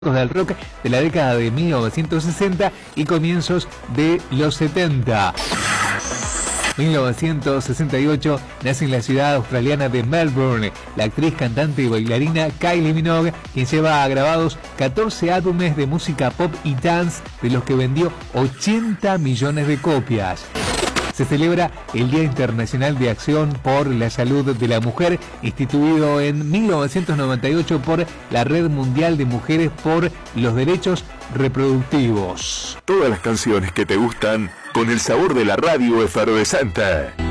del rock de la década de 1960 y comienzos de los 70. 1968 nace en la ciudad australiana de Melbourne la actriz, cantante y bailarina Kylie Minogue, quien lleva grabados 14 álbumes de música pop y dance, de los que vendió 80 millones de copias. Se celebra el Día Internacional de Acción por la Salud de la Mujer, instituido en 1998 por la Red Mundial de Mujeres por los Derechos Reproductivos. Todas las canciones que te gustan con el sabor de la radio efervescente.